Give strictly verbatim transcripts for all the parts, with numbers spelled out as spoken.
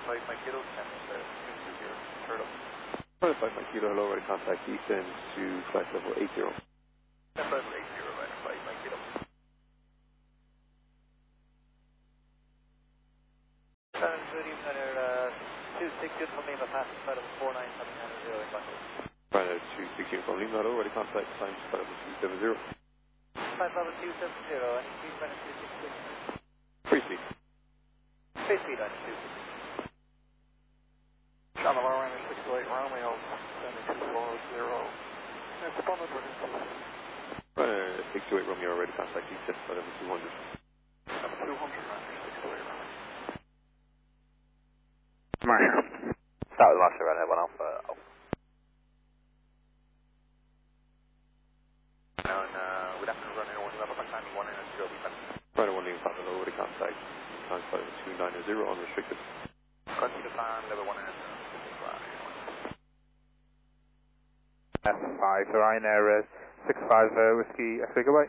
five Mike Kilo, ten uh, two two zero, turtle. Flight five Mike Kilo, hello, ready contact descend to flight level eight zero. Flight level eight zero, right, five Mike Kilo. Seven, good evening, under uh, two six zero from Lima, pass flight level four nine seven nine zero, in Buffalo. Flight level two six zero from Lima, hello, ready contact climb to flight level two seven zero. Flight level two seven zero, and increase flight two six six. Free speed. Free speed, line two six. Channel R N six two eight Romeo, sending two four zero. It's a bundle for Flight six two eight Romeo, ready contact descend to flight level two hundred. Level two hundred, six two eight Romeo. Marshall. Start with Marshall, right, one alpha. Oh. And uh, good afternoon, running one level, climbing one and zero, we Flight one Lima, hello, ready contact climb flight level two nine zero, unrestricted. continue to climb level one and F five, Ryanair, uh, six five, uh, Whiskey, X-ray, goodbye.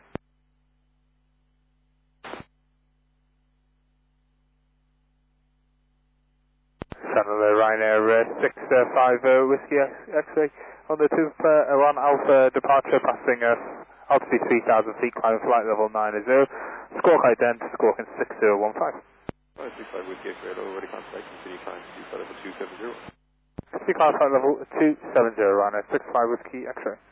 Channel uh, Ryanair, uh, six five, uh, Whiskey, X-ray, on the two, uh, one Alpha departure, passing, uh, altitude three thousand feet, climbing flight level nine zero, squawk ident, squawking six zero one five. Flight six five Whiskey X-ray, hello, ready contact, continue climb to flight level two seven zero. Continue climb flight level two seven zero, Ryanair, six five, Whiskey, X-ray.